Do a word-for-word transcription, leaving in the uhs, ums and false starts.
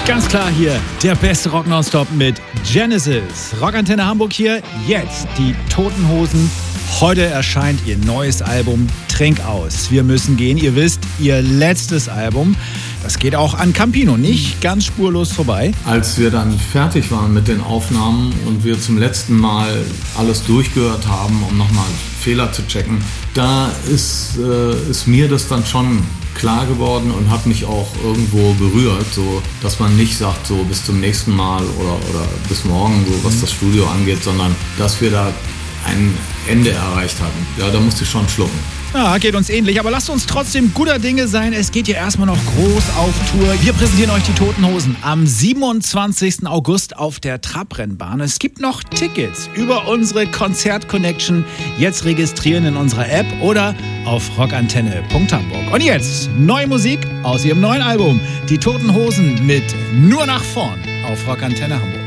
Ganz klar hier, der beste Rock Nonstop mit Genesis. Rockantenne Hamburg hier, jetzt die Toten Hosen. Heute erscheint ihr neues Album Trink aus. Wir müssen gehen, ihr wisst, ihr letztes Album. Das geht auch an Campino nicht ganz spurlos vorbei. Als wir dann fertig waren mit den Aufnahmen und wir zum letzten Mal alles durchgehört haben, um nochmal Fehler zu checken, da ist, äh, ist mir das dann schon klar geworden und hat mich auch irgendwo berührt, so dass man nicht sagt, so bis zum nächsten Mal oder, oder bis morgen, so was das Studio angeht, sondern dass wir da ein Ende erreicht hatten. Ja, da musste ich schon schlucken. Ja, geht uns ähnlich, aber lasst uns trotzdem guter Dinge sein. Es geht ja erstmal noch groß auf Tour. Wir präsentieren euch die Toten Hosen am siebenundzwanzigsten August auf der Trabrennbahn. Es gibt noch Tickets über unsere Konzert-Connection. Jetzt registrieren in unserer App oder auf rockantenne punkt hamburg. Und jetzt neue Musik aus ihrem neuen Album. Die Toten Hosen mit Nur nach vorn auf Rockantenne Hamburg.